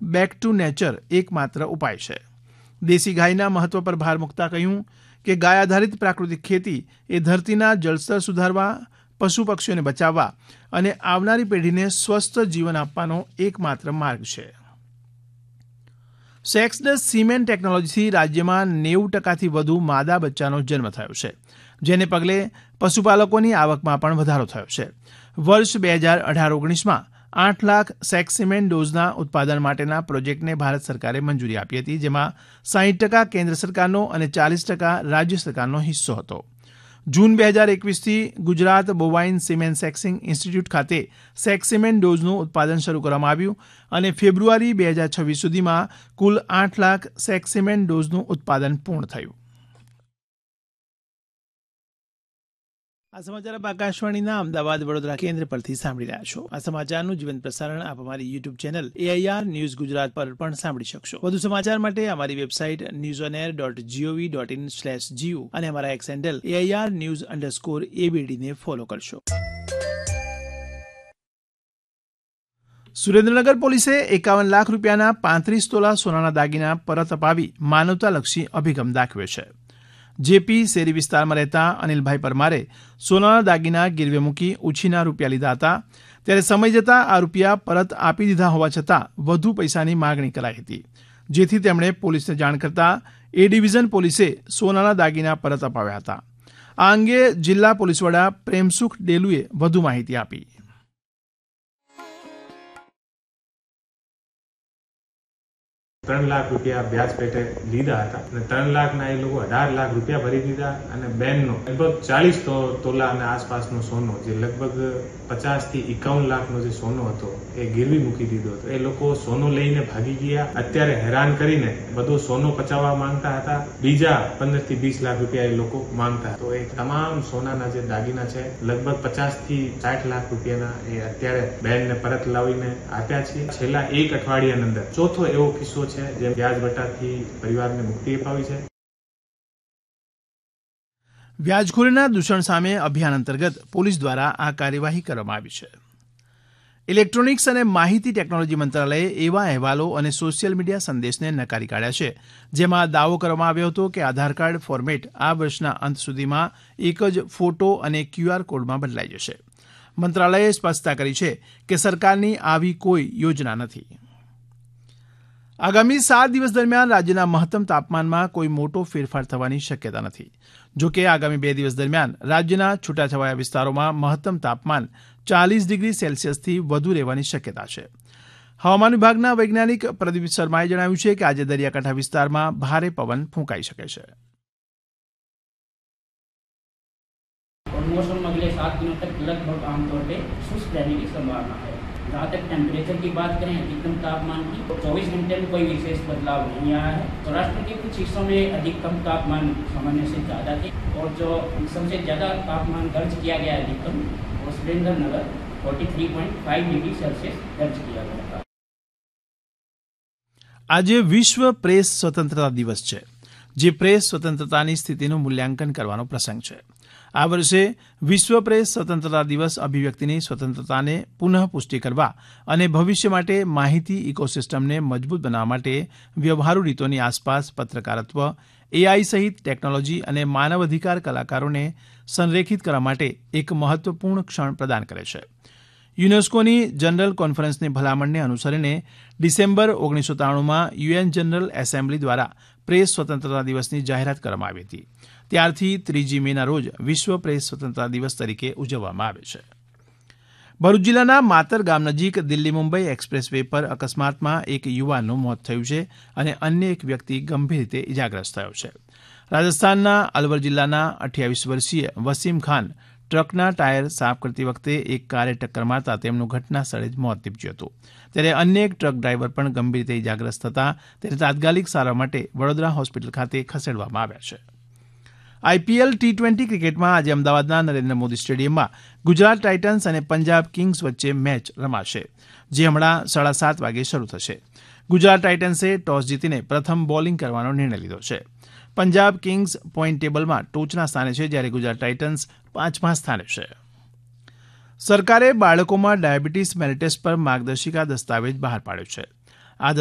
Back to nature એકમાત્ર ઉપાય છે. દેશી ગાયના મહત્વ પર ભાર મૂકતા કહ્યું કે ગાય આધારિત પ્રાકૃતિક ખેતી એ ધરતીના જળસ્તર સુધારવા, પશુ પક્ષીઓને બચાવવા અને આવનારી પેઢીને સ્વસ્થ જીવન આપવાનો એકમાત્ર માર્ગ છે. સેક્સ્ડ સીમેન ટેકનોલોજીથી રાજ્યમાં 90% વધુ માદા બચ્ચાનો જન્મ થયો છે, જેને પગલે પશુપાલકોની આવકમાં પણ વધારો થયો છે. વર્ષ 2018-19માં 8 લાખ સેક્સીમેન ડોઝના ઉત્પાદન માટેના પ્રોજેક્ટને ભારત સરકારે મંજૂરી આપી હતી, જેમાં 60% કેન્દ્ર સરકારનો અને 40% રાજ્ય સરકારનો હિસ્સો હતો. જૂન 2021થી ગુજરાત બોવાઇન સિમેન સેક્સિંગ ઇન્સ્ટિટ્યૂટ ખાતે સેક્સીમેન ડોઝનું ઉત્પાદન શરૂ કરવામાં આવ્યું અને ફેબ્રુઆરી 2026 સુધીમાં કુલ 8 લાખ સેક્સીમેન ડોઝનું ઉત્પાદન પૂર્ણ થયું. આ સમાચાર આપ આકાશવાણીના અમદાવાદ વડોદરા કેન્દ્ર પરથી સાંભળી રહ્યા છો. આ સમાચારનું જીવંત પ્રસારણ આપ અમારી YouTube channel AIR news Gujarat પર પણ સાંભળી શકશો. વધુ સમાચાર માટે અમારી વેબસાઇટ newsonair.gov.in/gu અને અમારા એક્સ હેન્ડલ AIR_news_ABD ને ફોલો કરશો. સુરેન્દ્રનગર પોલીસે 51 લાખ રૂપિયાના 35 તોલા સોનાના દાગીના પરત અપાવી માનવતાલક્ષી અભિગમ દાખવ્યો છે. જેપી શેરી વિસ્તારમાં રહેતા અનિલભાઈ પરમારે સોનાના દાગીના ગીરવે મૂકી ઉછીના રૂપિયા લીધા હતા, ત્યારે સમય જતાં આ રૂપિયા પરત આપી દીધા હોવા છતાં વધુ પૈસાની માગણી કરાઈ હતી, જેથી તેમણે પોલીસને જાણ કરતા એ ડિવિઝન પોલીસે સોનાના દાગીના પરત અપાવ્યા હતા. આ અંગે જિલ્લા પોલીસ વડા પ્રેમસુખ ડેલુએ વધુ માહિતી આપી. 3 લાખ રૂપિયા વ્યાજ પેટે લીધા હતા અને 3 લાખના એ લોકો 18 લાખ રૂપિયા ભરી દીધા અને બેનનો લગભગ 40 તોલા અને આસપાસનો સોનો, જે લગભગ 50 થી 51 લાખનો જે સોનો હતો એ ગીરવી મૂકી દીધો હતો. એ લોકો સોનો લઈને ભાગી ગયા. અત્યારે હેરાન કરીને બધો સોનો પચાવવા માંગતા હતા. બીજા 15 થી 20 લાખ રૂપિયા એ લોકો માંગતા. તો એ તમામ સોનાના જે દાગીના છે લગભગ 50 થી 60 લાખ રૂપિયાના એ અત્યારે બેનને પરત લાવીને આપ્યા છે. છેલ્લા એક અઠવાડિયાની અંદર ચોથો એવો કિસ્સો છે જેમ વ્યાજ વટાથી પરિવારને મુક્તિ અપાવી છે. વ્યાજખોરીના દૂષણ સામે અભિયાન અંતર્ગત પોલીસ દ્વારા આ કાર્યવાહી કરવામાં આવી છે. ઇલેક્ટ્રોનિક્સ અને માહિતી ટેકનોલોજી મંત્રાલયે એવા અહેવાલો અને સોશિયલ મીડિયા સંદેશને નકારી કાઢ્યા છે, જેમાં દાવો કરવામાં આવ્યો હતો કે આધાર કાર્ડ ફોર્મેટ આ વર્ષના અંત સુધીમાં એક જ ફોટો અને QR કોડમાં બદલાઈ જશે. મંત્રાલયે સ્પષ્ટતા કરી છે કે સરકારની આવી કોઈ યોજના નથી. આગામી 7 દિવસ દરમિયાન રાજ્યના મહત્તમ તાપમાનમાં કોઈ મોટો ફેરફાર થવાની શક્યતા નથી. જોકે આગામી 2 દિવસ દરમિયાન રાજ્યના છૂટાછવાયા વિસ્તારોમાં મહત્તમ તાપમાન 40 ડિગ્રી સેલ્સિયસથી વધુ રહેવાની શક્યતા છે. હવામાન વિભાગના વૈજ્ઞાનિક પ્રદીપ શર્માએ જણાવ્યું છે કે આજે દરિયાકાંઠા વિસ્તારમાં ભારે પવન ફૂંકાઈ શકે છે. मौसम अगले 7 दिनों तक लगभग आमतौर पे शुष्क रहने की संभावना है. जहाँ तक टेम्परेचर की बात करें, अधिकतम तापमान की, तो 24 घंटे में कोई विशेष बदलाव नहीं आया है. सौराष्ट्र के कुछ हिस्सों में अधिकतम तापमान सामान्य से ज़्यादा थे और जो सबसे ज़्यादा तापमान दर्ज किया गया अधिकतम वो सुरेंद्रनगर 43.5 डिग्री सेल्सियस दर्ज किया गया था. આજે વિશ્વ પ્રેસ સ્વતંત્રતા દિવસ છે, જે પ્રેસ સ્વતંત્રતાની સ્થિતિનું મૂલ્યાંકન કરવાનો પ્રસંગ છે. આ વર્ષે વિશ્વ પ્રેસ સ્વતંત્રતા દિવસ અભિવ્યક્તિની સ્વતંત્રતાને પુનઃ પુષ્ટિ કરવા અને ભવિષ્ય માટે માહિતી ઇકોસિસ્ટમને મજબૂત બનાવવા માટે વ્યવહારુ રીતોની આસપાસ પત્રકારત્વ, AI સહિત ટેકનોલોજી અને માનવ અધિકાર કલાકારોને સંરેખિત કરવા માટે એક મહત્વપૂર્ણ ક્ષણ પ્રદાન કરે છે. યુનેસ્કોની જનરલ કોન્ફરન્સની ભલામણને અનુસરીને ડિસેમ્બર 1993માં UN જનરલ એસેમ્બલી દ્વારા પ્રેસ સ્વતંત્રતા દિવસની જાહેરાત કરવામાં આવી હતી. ત્યારથી 3 મેના રોજ વિશ્વ પ્રેસ સ્વતંત્રતા દિવસ તરીકે ઉજવવામાં આવે છે. ભરૂચ જિલ્લાના માતર ગામ નજીક દિલ્હી મુંબઈ એક્સપ્રેસ વે પર અકસ્માતમાં એક યુવાનનું મોત થયું છે અને અન્ય એક વ્યક્તિ ગંભીર રીતે ઇજાગ્રસ્ત થયો છે. રાજસ્થાનના અલવર જિલ્લાના 28 વર્ષીય વસીમ ખાન ટ્રકના ટાયર સાફ કરતી વખતે એક કારે ટક્કર મારતા તેમનું ઘટના સ્થળે જ મોત નીપજ્યું હતું. ત્યારે અન્ય એક ટ્રક ડ્રાઈવર પણ ગંભીર રીતે ઇજાગ્રસ્ત થતા તેને તાત્કાલિક સારવાર માટે વડોદરા હોસ્પિટલ ખાતે ખસેડવામાં આવ્યા છે. IPL T20 ક્રિકેટમાં આજે અમદાવાદના નરેન્દ્ર મોદી સ્ટેડિયમમાં ગુજરાત ટાઇટન્સ અને પંજાબ કિંગ્સ વચ્ચે મેચ રમાશે, જે હમણાં 7:30 વાગે શરૂ થશે. ગુજરાત ટાઇટન્સે ટોસ જીતીને પ્રથમ બોલિંગ કરવાનો નિર્ણય લીધો છે. પંજાબ કિંગ્સ પોઈન્ટ ટેબલમાં ટોચના સ્થાને છે, જ્યારે ગુજરાત ટાઇટન્સ 5મા સ્થાને છે. સરકારે બાળકોમાં ડાયાબિટીસ મેલિટસ પર માર્ગદર્શિકા દસ્તાવેજ બહાર પાડ્યો છે.